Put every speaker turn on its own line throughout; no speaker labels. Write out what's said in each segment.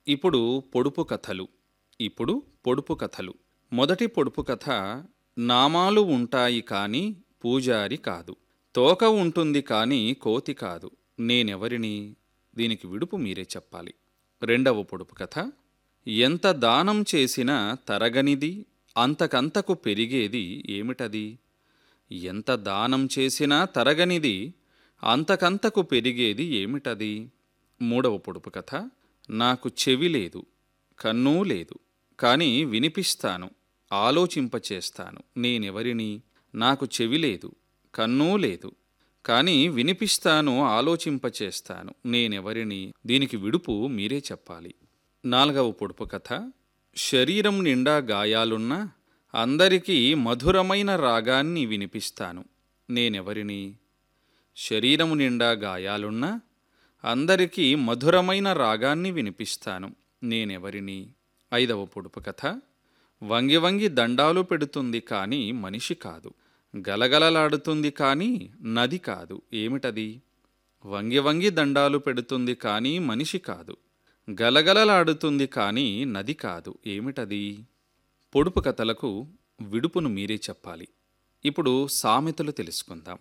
ఇప్పుడు పొడుపు కథలు. ఇప్పుడు పొడుపు కథలు. మొదటి పొడుపు కథ. నామాలు ఉంటాయి కాని పూజారి కాదు. తోక ఉంటుంది కాని కోతి కాదు. నేనెవరిని? దీనికి విడుపు మీరే చెప్పాలి. రెండవ పొడుపు కథ. ఎంత దానం చేసినా తరగనిది, అంతకంతకు పెరిగేది ఏమిటది? ఎంత దానం చేసినా తరగనిది, అంతకంతకు పెరిగేది ఏమిటది? మూడవ పొడుపు కథ. నాకు చెవి లేదు, కన్ను లేదు, కానీ వినిపిస్తాను, ఆలోచింపచేస్తాను. నేనెవరిని? నాకు చెవి లేదు, కన్ను లేదు, కానీ వినిపిస్తాను, ఆలోచింపచేస్తాను. నేనెవరిని? దీనికి విడుపు మీరే చెప్పాలి. నాలుగవ పొడుపు కథ. శరీరం నిండా గాయాలున్నా అందరికీ మధురమైన రాగాన్ని వినిపిస్తాను. నేనెవరిని? శరీరము నిండా గాయాలున్నా అందరికీ మధురమైన రాగాన్ని వినిపిస్తాను. నేనెవరిని? ఐదవ పొడుపు కథ. వంగి వంగి దండాలు పెడుతుంది కానీ మనిషి కాదు. గలగలలాడుతుంది కానీ నది కాదు. ఏమిటది? వంగి వంగి దండాలు పెడుతుంది కానీ మనిషి కాదు. గలగలలాడుతుంది కానీ నది కాదు. ఏమిటది? పొడుపు కథలకు విడుపును మీరే చెప్పాలి. ఇప్పుడు సామెతలు తెలుసుకుందాం.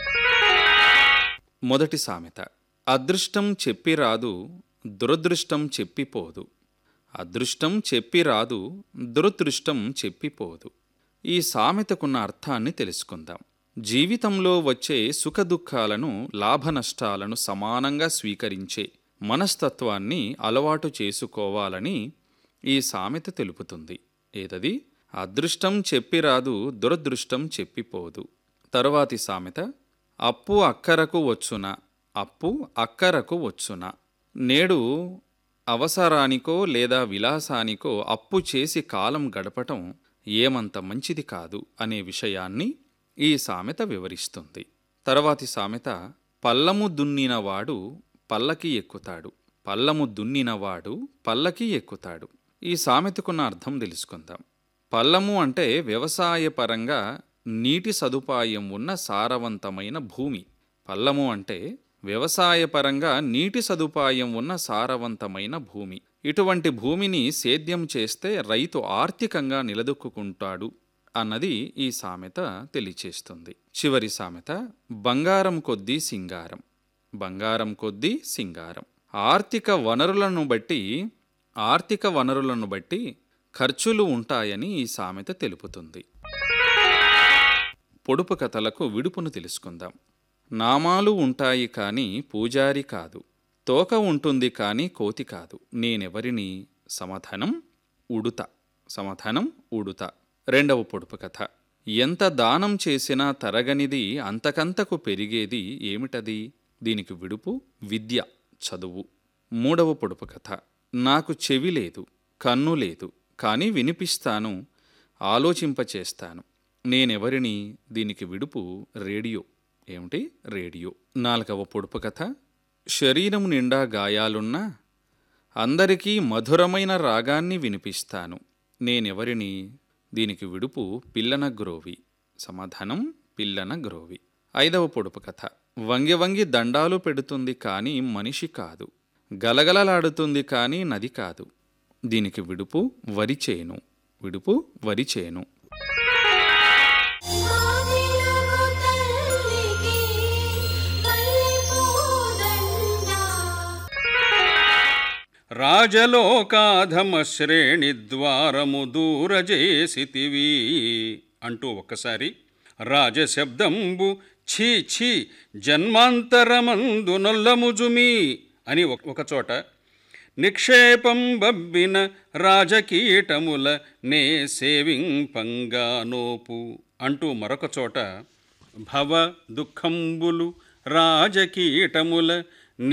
మొదటి సామెత. అదృష్టం చెప్పి రాదు, దురదృష్టం చెప్పిపోదు. అదృష్టం చెప్పి రాదు, దురదృష్టం చెప్పిపోదు. ఈ సామెతకున్న అర్థాన్ని తెలుసుకుందాం. జీవితంలో వచ్చే సుఖదుఖాలను, లాభనష్టాలను సమానంగా స్వీకరించే మనస్తత్వాన్ని అలవాటు చేసుకోవాలని ఈ సామెత తెలుపుతుంది. ఏదది? అదృష్టం చెప్పి రాదు, దురదృష్టం చెప్పిపోదు. తరువాతి సామెత. అప్పు అక్కరకు వచ్చునా, అప్పు అక్కరకు వచ్చునా. నేడు అవసరానికో లేదా విలాసానికో అప్పు చేసి కాలం గడపటం ఏమంత మంచిది కాదు అనే విషయాన్ని ఈ సామెత వివరిస్తుంది. తరువాతి సామెత. పల్లము దున్నినవాడు పల్లకి ఎక్కుతాడు, పల్లము దున్నినవాడు పల్లకి ఎక్కుతాడు. ఈ సామెతకున్న అర్థం తెలుసుకుందాం. పల్లము అంటే వ్యవసాయపరంగా నీటి సదుపాయం ఉన్న సారవంతమైన భూమి. పల్లము అంటే వ్యవసాయపరంగా నీటి సదుపాయం ఉన్న సారవంతమైన భూమి. ఇటువంటి భూమిని సేద్యం చేస్తే రైతు ఆర్థికంగా నిలదొక్కుంటాడు అన్నది ఈ సామెత తెలియచేస్తుంది. చివరి సామెత. బంగారం కొద్దీ సింగారం, బంగారం కొద్దీ సింగారం. ఆర్థిక వనరులను బట్టి ఖర్చులు ఉంటాయని ఈ సామెత తెలుపుతుంది. పొడుపు కథలకు విడుపును తెలుసుకుందాం. నామాలు ఉంటాయి కాని పూజారి కాదు. తోక ఉంటుంది కాని కోతి కాదు. నేనెవరిని? సమాధానం ఉడుత. సమాధానం ఉడుత. రెండవ పొడుపు కథ. ఎంత దానం చేసినా తరగనిది, అంతకంతకు పెరిగేది ఏమిటది? దీనికి విడుపు విద్య, చదువు. మూడవ పొడుపు కథ. నాకు చెవి లేదు, కన్ను లేదు, కానీ వినిపిస్తాను, ఆలోచింపచేస్తాను. నేనెవరిని? దీనికి విడుపు రేడియో. ఏమిటి? రేడియో. నాలుగవ పొడుపు కథ. శరీరం నిండా గాయాలున్నా అందరికీ మధురమైన రాగాన్ని వినిపిస్తాను. నేనెవరిని? దీనికి విడుపు పిల్లన గ్రోవి. సమాధానం పిల్లన గ్రోవి. ఐదవ పొడుపు కథ. వంగి వంగి దండాలు పెడుతుంది కానీ మనిషి కాదు. గలగలలాడుతుంది కానీ నది కాదు. దీనికి విడుపు వరిచేను. విడుపు వరిచేను.
రాజలోకాధమ శ్రేణి ద్వారము దూరజేసితివి అంటూ ఒక్కసారి రాజశబ్దంబు ఛీ ఛీ జన్మాంతరమందు నొల్లముజుమి అని ఒకచోట, నిక్షేపం బబ్బిన రాజకీటముల నే సేవింపంగా నోపు అంటూ మరొక చోట, భవ దుఃఖంబులు రాజకీటముల